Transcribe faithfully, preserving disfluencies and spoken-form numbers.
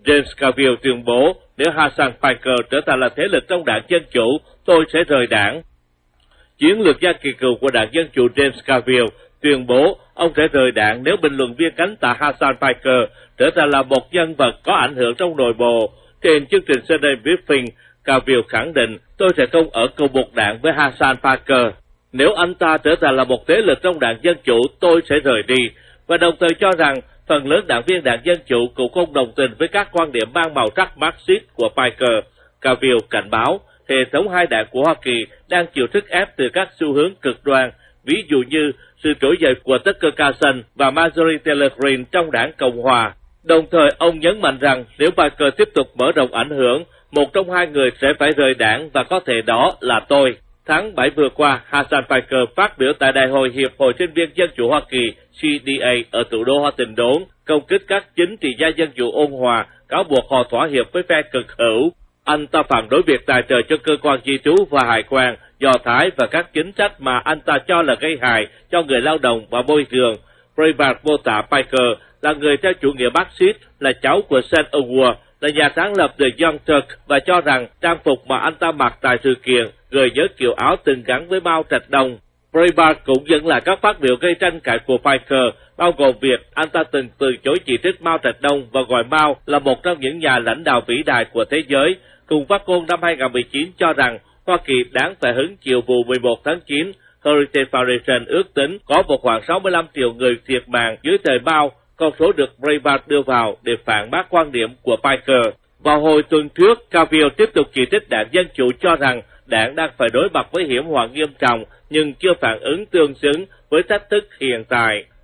James Carville tuyên bố nếu Hasan Piker trở thành là thế lực trong đảng Dân Chủ, tôi sẽ rời đảng. Chiến lược gia kỳ cựu của đảng Dân Chủ James Carville tuyên bố ông sẽ rời đảng nếu bình luận viên cánh tả Hasan Piker trở thành là một nhân vật có ảnh hưởng trong nội bộ. Trên chương trình Sunday Briefing, Carville khẳng định tôi sẽ không ở cùng một đảng với Hasan Piker. Nếu anh ta trở thành là một thế lực trong đảng Dân Chủ, tôi sẽ rời đi, và đồng thời cho rằng phần lớn đảng viên đảng Dân Chủ cũng không đồng tình với các quan điểm mang màu sắc Marxist của Piker. Carville cảnh báo hệ thống hai đảng của Hoa Kỳ đang chịu sức ép từ các xu hướng cực đoan, ví dụ như sự trỗi dậy của Tucker Carlson và Marjorie Taylor Greene trong đảng Cộng Hòa. Đồng thời, ông nhấn mạnh rằng nếu Piker tiếp tục mở rộng ảnh hưởng, một trong hai người sẽ phải rời đảng và có thể đó là tôi. Tháng bảy vừa qua, Hasan Piker phát biểu tại Đại hội Hiệp hội Sinh viên Dân Chủ Hoa Kỳ C D A ở thủ đô Washington, công kích các chính trị gia dân chủ ôn hòa, cáo buộc họ thỏa hiệp với phe cực hữu. Anh ta phản đối việc tài trợ cho cơ quan di trú và hải quan, Do Thái và các chính sách mà anh ta cho là gây hại cho người lao động và môi trường. Breitbart mô tả Piker là người theo chủ nghĩa Marxist, là cháu của Saint Awood, là nhà sáng lập The Young Turk và cho rằng trang phục mà anh ta mặc tại sự kiện gợi nhớ kiểu áo từng gắn với Mao Trạch Đông. Breitbart cũng dẫn lại các phát biểu gây tranh cãi của Piker, bao gồm việc anh ta từng từ chối chỉ trích Mao Trạch Đông và gọi Mao là một trong những nhà lãnh đạo vĩ đại của thế giới. Cùng phát ngôn năm hai không một chín cho rằng Hoa Kỳ đáng phải hứng chịu vụ mười một tháng chín. Heritage Foundation ước tính có một khoảng sáu mươi lăm triệu người thiệt mạng dưới thời Mao, con số được Breitbart đưa vào để phản bác quan điểm của Piker. Vào hồi tuần trước, Carville tiếp tục chỉ trích đảng Dân Chủ cho rằng đảng đang phải đối mặt với hiểm họa nghiêm trọng nhưng chưa phản ứng tương xứng với thách thức hiện tại.